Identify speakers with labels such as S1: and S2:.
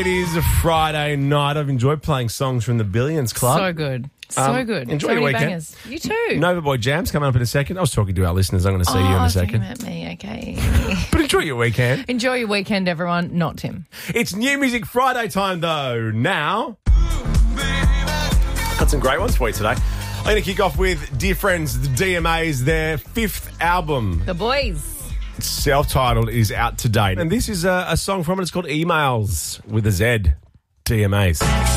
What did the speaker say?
S1: It is a Friday night. I've enjoyed playing songs from the Billions Club.
S2: So good. So good.
S1: Enjoy
S2: so
S1: your
S2: many
S1: weekend.
S2: Bangers. You too.
S1: Nova Boy Jam's coming up in a second. I was talking to our listeners. I'm going to see you in a second.
S2: At me, okay.
S1: But enjoy your weekend.
S2: Enjoy your weekend, everyone. Not Tim.
S1: It's New Music Friday time, though. Now, got some great ones for you today. I'm going to kick off with dear friends, the DMAs. Their fifth album,
S2: The Boys.
S1: self-titled, is out today. And this is a song from it. It's called Emails with a Z. DMAs.